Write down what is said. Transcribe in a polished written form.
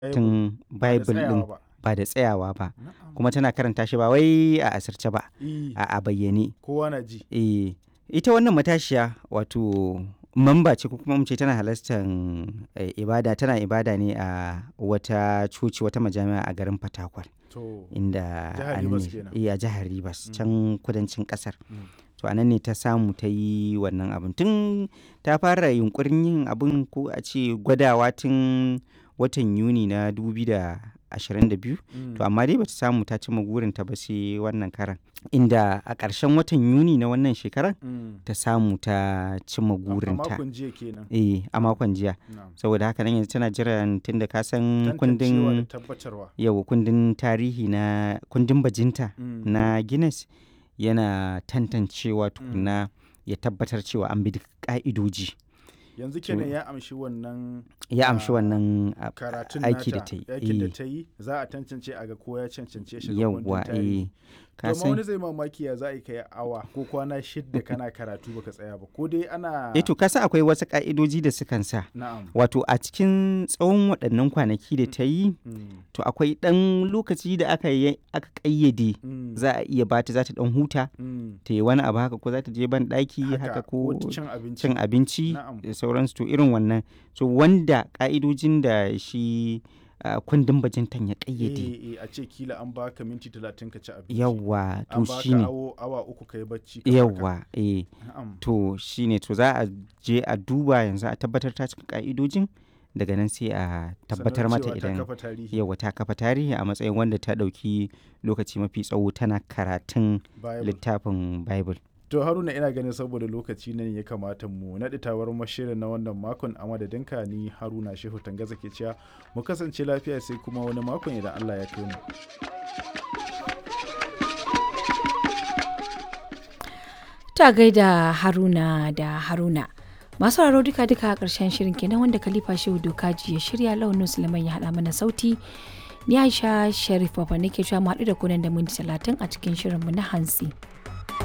tun ba da Bible tsayawa ɗin ba. ba da tsayawa ba, Na'am. kuma tana karanta shi ba wai a asirce ba, Eh, a bayyane. kowa na ji. Ita wannan matashiya wato mamba ce ko kuma mu ce tana halartar ibada, tana ibada ne a wata coci, wata majami'a a garin Fatakwal, To, inda Jihar a nan Rivers ne kenan. a jihar Rivers, can kudancin kasar. Mm. To a nan ne ta samu ta yi wannan abin. Tun ta fara yunkurin yin abin, ko a ce gwadawa, tun watan Yuni na 2022. To amma dai bata samu ta cimma burinta ba sai wannan karan, inda a ƙarshen watan Yuni na wannan shekarar ta samu ta cimma A burinta. makon jiya kenan. A makon jiya. Na'am. Saboda haka nan yanzu tana jiran, tun da ka san Tantancewa da kundin tabbatarwa. kundin tarihi na kundin bajinta Mm. na Guinness yana tantancewa tukuna ya tabbatar cewa an bi duk ka'idoji. Yanzu kenan ya amshi wannan Ya amshi wannan karatun aiki da nata, ta yi. aikin da ta yi, za a tantance a ga ko ya cancance shi ga Yawwa, kundin tarihi. ka To, amma wani san zai mamaki ya za a yi kai awa ko kwana 6 kana karatu baka tsaya ba, ko dai ana. to ka san akwai wasu ka'idoji da sukan sa, Na'am. wato a cikin tsawon waɗannan kwanaki da ta yi, Mm. to akwai ɗan lokaci da aka ƙayyade Mm. za a iya bata, za ta ɗan huta, Mm. ta yi wani abu haka, ko za ta je ban ɗaki haka, ko cin abinci. cin abinci Na'am. da sauransu, to irin wannan. So wanda ka'idojin da shi kundin bajintan ya ƙayyade. A ce kila an baka minti 30 ka ci abinci. Yawwa, to An baka shine. awa 3 ka yi bacci. ka farka. Yawwa, Na'am. to shine, to za a je a duba yanzu a tabbatar ta cika ka'idojin, daga nan sai a tabbatar Sanar mata cewa ta idan kafa tarihi. yawa ta kafa tarihi a matsayin wanda ta ɗauki lokaci mafi tsawo tana karatun Bible. littafin Bible. To Haruna, ina ganin saboda lokaci ne ya kamata mu naɗi tawar mashirin na wannan makon, a madadinka ni Haruna Shehu Tangaza ke cewa mu kasance lafiya sai kuma wani makon idan Allah ya kai mu. Ta gaida Haruna da Haruna. Masu sauraro duka a ƙarshen shirin kenan, wanda Khalifa Shehu Dokaji ya shirya, Launin Sulaiman ya haɗa mana sauti. Ni Aisha Sharif Baba nake cewa mu haɗu da kunan da minti 30 a cikin shirinmu na hantsi.